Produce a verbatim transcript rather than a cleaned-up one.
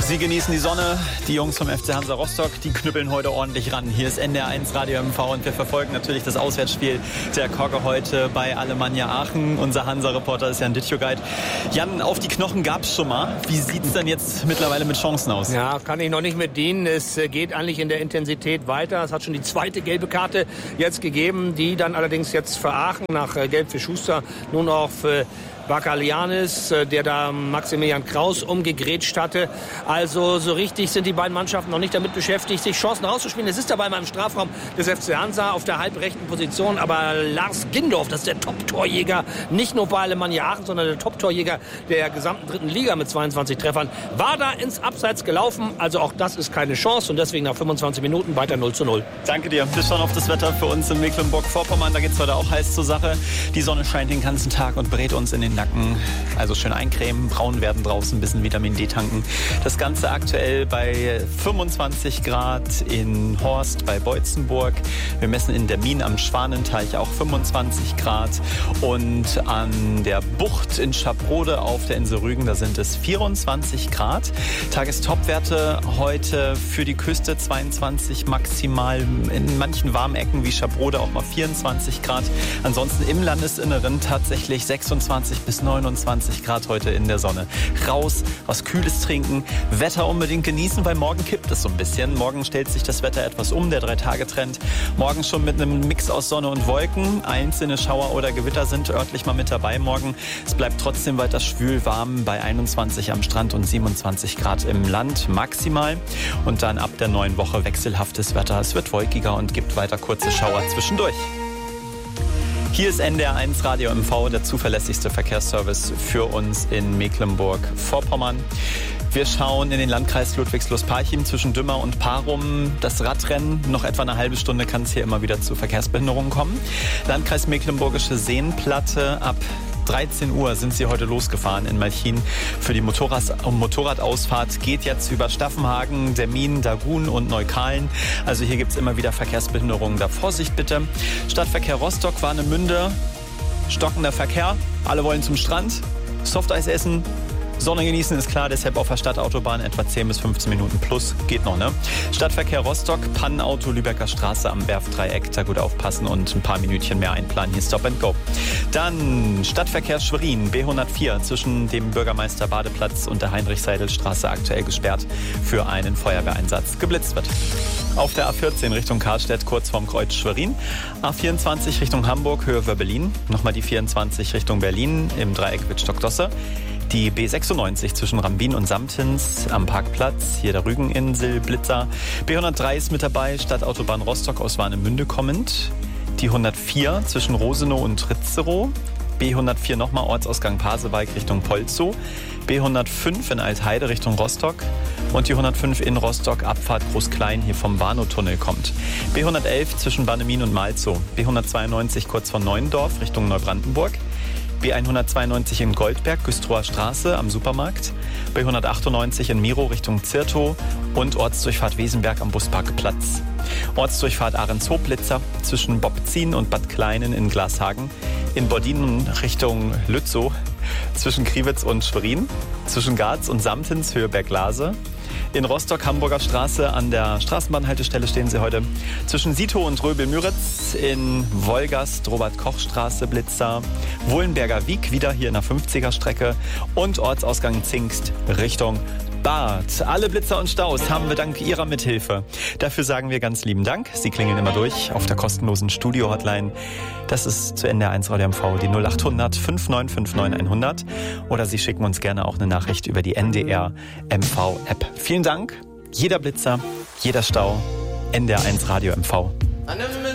Sie genießen die Sonne. Die Jungs vom F C Hansa Rostock, die knüppeln heute ordentlich ran. Hier ist N D R eins Radio M V und wir verfolgen natürlich das Auswärtsspiel der Kogge heute bei Alemannia Aachen. Unser Hansa-Reporter ist Jan Ditschogeit. Jan, auf die Knochen gab es schon mal. Wie sieht es denn jetzt mittlerweile mit Chancen aus? Ja, kann ich noch nicht mit dienen. Es geht eigentlich in der Intensität weiter. Es hat schon die zweite gelbe Karte jetzt gegeben, die dann allerdings jetzt für Aachen nach Gelb für Schuster nun auch für Bakalianis, der da Maximilian Kraus umgegrätscht hatte. Also so richtig sind die beiden Mannschaften noch nicht damit beschäftigt, sich Chancen rauszuspielen. Es ist dabei mal im Strafraum des F C Hansa auf der halbrechten Position. Aber Lars Gindorf, das ist der Top-Torjäger, nicht nur bei Alemannia Aachen, sondern der Top-Torjäger der gesamten dritten Liga mit zweiundzwanzig Treffern, war da ins Abseits gelaufen. Also auch das ist keine Chance und deswegen nach fünfundzwanzig Minuten weiter null zu null. Danke dir. Wir schauen auf das Wetter für uns in Mecklenburg-Vorpommern. Da geht es heute auch heiß zur Sache. Die Sonne scheint den ganzen Tag und berät uns in den Nacken. Also schön eincremen, braun werden draußen, ein bisschen Vitamin D tanken. Das Ganze aktuell bei fünfundzwanzig Grad in Horst bei Beutzenburg. Wir messen in der Min am Schwanenteich auch fünfundzwanzig Grad. Und an der Bucht in Schaprode auf der Insel Rügen, da sind es vierundzwanzig Grad. Tagestopwerte heute für die Küste zweiundzwanzig maximal. In manchen warmen Ecken wie Schaprode auch mal vierundzwanzig Grad. Ansonsten im Landesinneren tatsächlich sechsundzwanzig bis neunundzwanzig Grad heute in der Sonne. Raus, was Kühles trinken, Wetter unbedingt genießen, weil morgen kippt es so ein bisschen. Morgen stellt sich das Wetter etwas um, der Drei-Tage-Trend. Morgen schon mit einem Mix aus Sonne und Wolken. Einzelne Schauer oder Gewitter sind örtlich mal mit dabei morgen. Es bleibt trotzdem weiter schwül warm bei einundzwanzig am Strand und siebenundzwanzig Grad im Land maximal. Und dann ab der neuen Woche wechselhaftes Wetter. Es wird wolkiger und gibt weiter kurze Schauer zwischendurch. Hier ist N D R eins Radio M V, der zuverlässigste Verkehrsservice für uns in Mecklenburg-Vorpommern. Wir schauen in den Landkreis Ludwigslust-Parchim zwischen Dümmer und Parum. Das Radrennen, noch etwa eine halbe Stunde kann es hier immer wieder zu Verkehrsbehinderungen kommen. Landkreis Mecklenburgische Seenplatte, ab dreizehn Uhr sind sie heute losgefahren in Malchin für die Motorrad- Motorradausfahrt. Geht jetzt über Staffenhagen, Dermin, Dagun und Neukalen. Also hier gibt es immer wieder Verkehrsbehinderungen. Da Vorsicht bitte. Stadtverkehr Rostock, Warnemünde, stockender Verkehr. Alle wollen zum Strand, Softeis essen. Sonne genießen ist klar, deshalb auf der Stadtautobahn etwa zehn bis fünfzehn Minuten plus. Geht noch, ne? Stadtverkehr Rostock, Pannenauto, Lübecker Straße am Werftdreieck. Da gut aufpassen und ein paar Minütchen mehr einplanen. Hier Stop and Go. Dann Stadtverkehr Schwerin, B hundertvier zwischen dem Bürgermeister Badeplatz und der Heinrich-Seidel-Straße aktuell gesperrt für einen Feuerwehreinsatz. Geblitzt wird. Auf der A vierzehn Richtung Karlstedt, kurz vorm Kreuz Schwerin. A vierundzwanzig Richtung Hamburg, Höhe Wörbelin. Nochmal die vierundzwanzig Richtung Berlin im Dreieck Wittstock-Dosse. Die B sechsundneunzig zwischen Rambin und Samtens am Parkplatz, hier der Rügeninsel, Blitzer. B hundertdrei ist mit dabei, Stadtautobahn Rostock aus Warnemünde kommend. Die hundertvier zwischen Rosenow und Ritzerow. B hundertvier nochmal Ortsausgang Pasewalk Richtung Polzow. B hundertfünf in Altheide Richtung Rostock. Und die hundertfünf in Rostock, Abfahrt Groß-Klein, hier vom Warnow-Tunnel kommt. B hundertelf zwischen Warnemien und Malzow. B hundertzweiundneunzig kurz von Neuendorf Richtung Neubrandenburg. B hundertzweiundneunzig in Goldberg, Güstrower Straße am Supermarkt. B hundertachtundneunzig in Miro Richtung Zirtow und Ortsdurchfahrt Wesenberg am Busparkplatz. Ortsdurchfahrt Ahrenshoop-Blitzer zwischen Bobzin und Bad Kleinen in Glashagen. In Bordin Richtung Lützow zwischen Kriwitz und Schwerin. Zwischen Garz und Samtens, Höhe Berglase. In Rostock, Hamburger Straße, an der Straßenbahnhaltestelle stehen sie heute. Zwischen Sitow und Röbel-Müritz, in Wolgast, Robert-Koch-Straße, Blitzer. Wohlenberger Wiek, wieder hier in der fünfziger-Strecke. Und Ortsausgang Zingst, Richtung Bad. Alle Blitzer und Staus haben wir dank Ihrer Mithilfe. Dafür sagen wir ganz lieben Dank. Sie klingeln immer durch auf der kostenlosen Studio-Hotline. Das ist zu N D R eins Radio M V, die null achthundert fünf neun fünf neun hundert. Oder Sie schicken uns gerne auch eine Nachricht über die N D R M V-App. Vielen Dank. Jeder Blitzer, jeder Stau, N D R eins Radio M V.